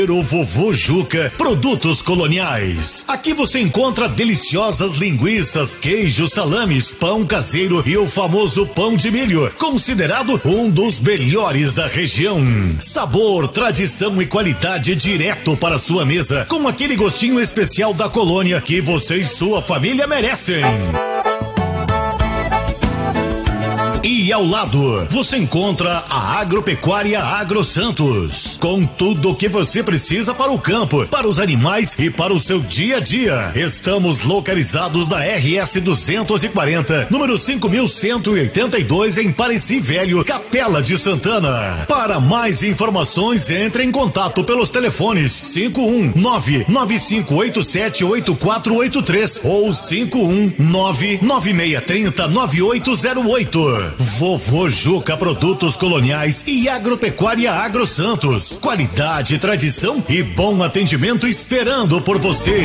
O Vovô Juca, produtos coloniais. Aqui você encontra deliciosas linguiças, queijos, salames, pão caseiro e o famoso pão de milho, considerado um dos melhores da região. Sabor, tradição e qualidade direto para sua mesa, com aquele gostinho especial da colônia que você e sua família merecem. E ao lado, você encontra a Agropecuária Agro Santos, com tudo o que você precisa para o campo, para os animais e para o seu dia a dia. Estamos localizados na RS 240, número 5182, em Pareci Velho, Capela de Santana. Para mais informações, entre em contato pelos telefones 51995878483 ou 51996309808. Vovô Juca, produtos coloniais e agropecuária Agro Santos. Qualidade, tradição e bom atendimento esperando por você.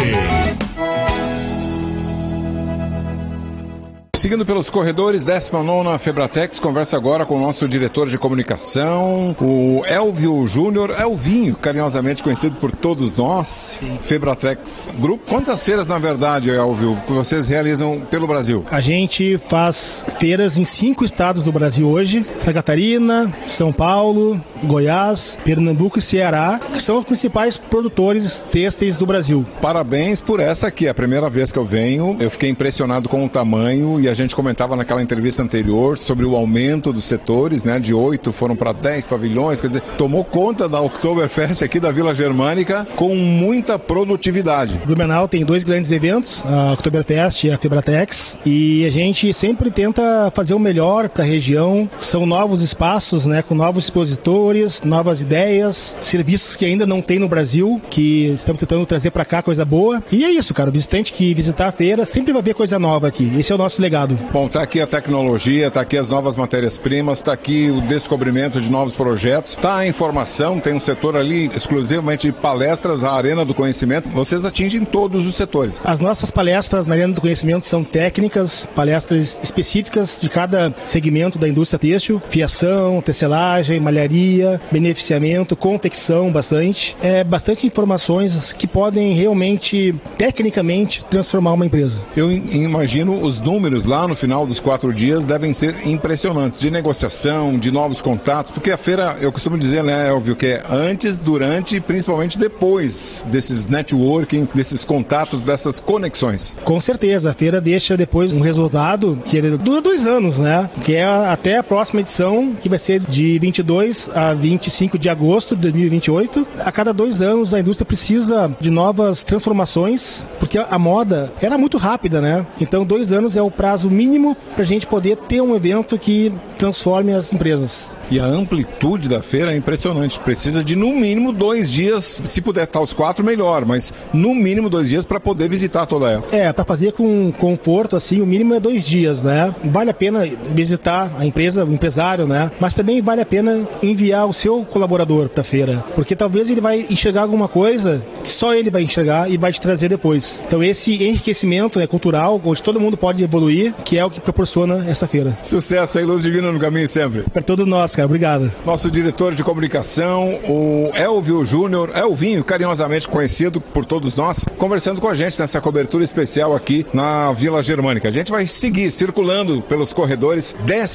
Seguindo pelos corredores, 19ª Febratex conversa agora com o nosso diretor de comunicação, o Elvio Júnior, Elvinho, carinhosamente conhecido por todos nós, Febratex Group. Quantas feiras, na verdade, Elvio, que vocês realizam pelo Brasil? A gente faz feiras em 5 estados do Brasil hoje: Santa Catarina, São Paulo, Goiás, Pernambuco e Ceará, que são os principais produtores têxteis do Brasil. Parabéns por essa aqui, é a primeira vez que eu venho, eu fiquei impressionado com o tamanho e a gente comentava naquela entrevista anterior sobre o aumento dos setores, né? De 8 foram para 10 pavilhões, quer dizer, tomou conta da Oktoberfest aqui da Vila Germânica com muita produtividade. Blumenau tem 2 grandes eventos, a Oktoberfest e a Febratex, e a gente sempre tenta fazer o melhor para a região. São novos espaços, né? Com novos expositores, novas ideias, serviços que ainda não tem no Brasil, que estamos tentando trazer para cá coisa boa. E é isso, cara, o visitante que visitar a feira sempre vai ver coisa nova aqui. Esse é o nosso legado. Bom, tá aqui a tecnologia, tá aqui as novas matérias-primas, tá aqui o descobrimento de novos projetos, tá a informação, tem um setor ali exclusivamente de palestras, a Arena do Conhecimento. Vocês atingem todos os setores. As nossas palestras na Arena do Conhecimento são técnicas, palestras específicas de cada segmento da indústria têxtil: fiação, tecelagem, malharia, beneficiamento, confecção, bastante informações que podem realmente, tecnicamente, transformar uma empresa. Eu imagino os números lá no final dos 4 dias devem ser impressionantes, de negociação, de novos contatos, porque a feira, eu costumo dizer, né, Elvio, que é antes, durante e principalmente depois desses networking, desses contatos, dessas conexões. Com certeza, a feira deixa depois um resultado que dura 2 anos, né, que é até a próxima edição, que vai ser de 22 a 25 de agosto de 2028. A cada 2 anos a indústria precisa de novas transformações, porque a moda era muito rápida, né, então 2 anos é o prazo mínimo para a gente poder ter um evento que transforme as empresas. E a amplitude da feira é impressionante. Precisa de no mínimo 2 dias, se puder estar os 4, melhor, mas no mínimo 2 dias para poder visitar toda ela. Para fazer com conforto, assim, o mínimo é 2 dias, né? Vale a pena visitar a empresa, o empresário, né? Mas também vale a pena enviar o seu colaborador para a feira, porque talvez ele vai enxergar alguma coisa que só ele vai enxergar e vai te trazer depois. Então esse enriquecimento cultural, onde todo mundo pode evoluir, que é o que proporciona essa feira. Sucesso aí, luz divina no caminho sempre. Para todos nós, cara. Obrigado. Nosso diretor de comunicação, o Elvio Júnior, Elvinho, carinhosamente conhecido por todos nós, conversando com a gente nessa cobertura especial aqui na Vila Germânica. A gente vai seguir circulando pelos corredores,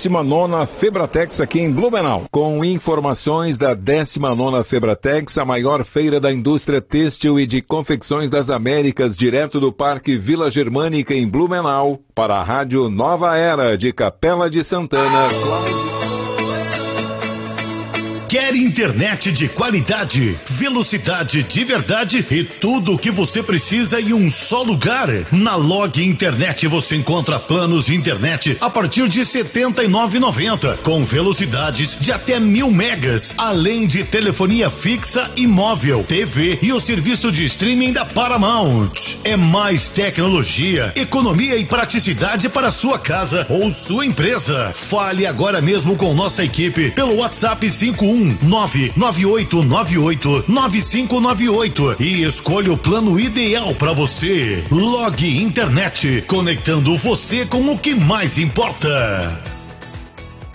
19ª Febratex aqui em Blumenau. Com informações da 19ª Febratex, a maior feira da indústria têxtil e de confecções das Américas, direto do Parque Vila Germânica em Blumenau, para a Rádio Nova Era de Capela de Santana. Quer internet de qualidade, velocidade de verdade e tudo o que você precisa em um só lugar? Na Log Internet você encontra planos de internet a partir de R$ 79,90, com velocidades de até 1000 megas, além de telefonia fixa e móvel, TV e o serviço de streaming da Paramount. É mais tecnologia, economia e praticidade para sua casa ou sua empresa. Fale agora mesmo com nossa equipe pelo WhatsApp 51998989598 e escolha o plano ideal para você. Log Internet, conectando você com o que mais importa.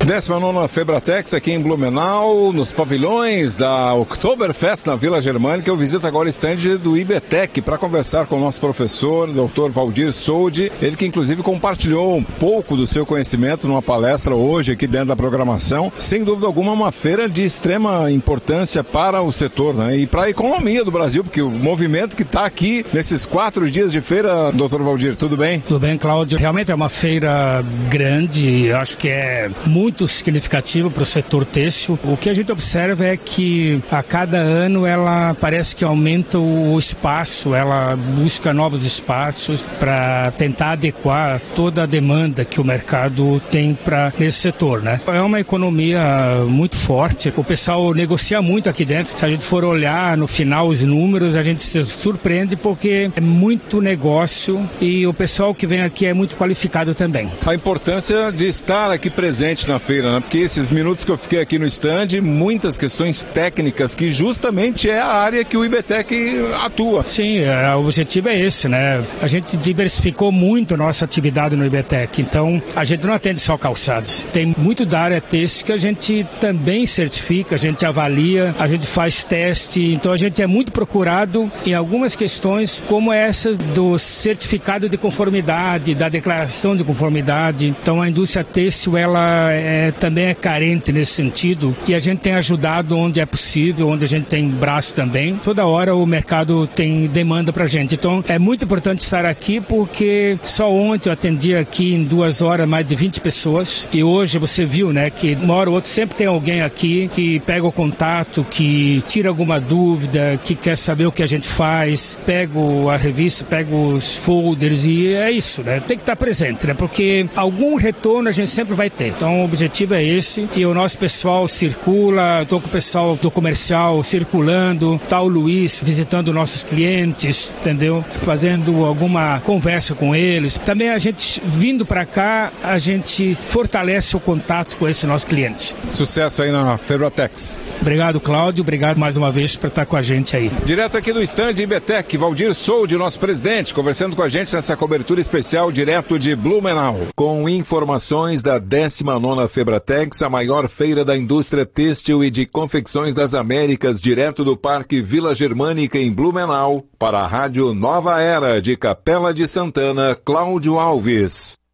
19ª Febratex aqui em Blumenau, nos pavilhões da Oktoberfest na Vila Germânica. Eu visito agora o stand do IBTEC para conversar com o nosso professor, Dr. Valdir Soldi, ele que inclusive compartilhou um pouco do seu conhecimento numa palestra hoje aqui dentro da programação. Sem dúvida alguma, uma feira de extrema importância para o setor, né? E para a economia do Brasil, porque o movimento que está aqui nesses 4 dias de feira, Dr. Valdir, tudo bem? Tudo bem, Cláudio. Realmente é uma feira grande, acho que é muito significativo para o setor têxtil. O que a gente observa é que a cada ano ela parece que aumenta o espaço, ela busca novos espaços para tentar adequar toda a demanda que o mercado tem para esse setor, né? É uma economia muito forte, o pessoal negocia muito aqui dentro. Se a gente for olhar no final os números, a gente se surpreende porque é muito negócio e o pessoal que vem aqui é muito qualificado também. A importância de estar aqui presente na feira, né? Porque esses minutos que eu fiquei aqui no stand, muitas questões técnicas que justamente é a área que o IBTEC atua. Sim, o objetivo é esse, né? A gente diversificou muito a nossa atividade no IBTEC, então a gente não atende só calçados. Tem muito da área têxtil que a gente também certifica, a gente avalia, a gente faz teste, então a gente é muito procurado em algumas questões como essas do certificado de conformidade, da declaração de conformidade. Então a indústria têxtil ela também é carente nesse sentido e a gente tem ajudado onde é possível, onde a gente tem braço também. Toda hora o mercado tem demanda pra gente. Então é muito importante estar aqui porque só ontem eu atendi aqui em 2 horas mais de 20 pessoas e hoje você viu, né, que uma hora ou outra sempre tem alguém aqui que pega o contato, que tira alguma dúvida, que quer saber o que a gente faz, pega a revista, pega os folders e é isso, né? Tem que estar presente, né? Porque algum retorno a gente sempre vai ter. Então o objetivo é esse e o nosso pessoal circula, estou com o pessoal do comercial circulando, tá o Luiz visitando nossos clientes, entendeu? Fazendo alguma conversa com eles. Também a gente vindo para cá, a gente fortalece o contato com esses nossos clientes. Sucesso aí na Febratex. Obrigado, Cláudio. Obrigado mais uma vez por estar com a gente aí. Direto aqui do stand IBTEC, Valdir Soldi, nosso presidente, conversando com a gente nessa cobertura especial direto de Blumenau. Com informações da 19ª Febratex, a maior feira da indústria têxtil e de confecções das Américas, direto do Parque Vila Germânica em Blumenau, para a Rádio Nova Era de Capela de Santana, Cláudio Alves.